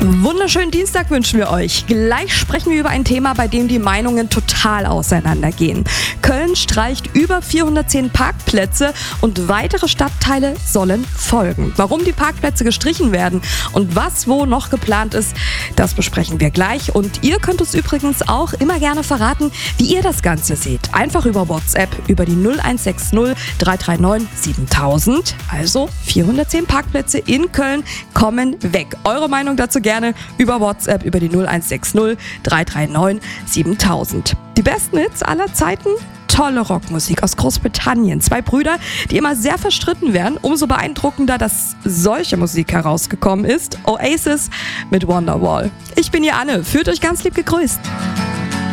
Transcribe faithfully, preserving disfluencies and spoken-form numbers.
Wunderschönen Dienstag wünschen wir euch. Gleich sprechen wir über ein Thema, bei dem die Meinungen total auseinandergehen. Köln streicht über vierhundertzehn Parkplätze und weitere Stadtteile sollen folgen. Warum die Parkplätze gestrichen werden und was wo noch geplant ist, das besprechen wir gleich. Und ihr könnt uns übrigens auch immer gerne verraten, wie ihr das Ganze seht. Einfach über WhatsApp über die null eins sechs null drei drei neun siebentausend. Also vierhundertzehn Parkplätze in Köln kommen weg. Eure Meinung dazu gerne über WhatsApp über die null eins sechs null drei drei neun siebentausend. Die besten Hits aller Zeiten? Tolle Rockmusik aus Großbritannien. Zwei Brüder, die immer sehr verstritten werden. Umso beeindruckender, dass solche Musik herausgekommen ist. Oasis mit Wonderwall. Ich bin hier Anne. Fühlt euch ganz lieb gegrüßt.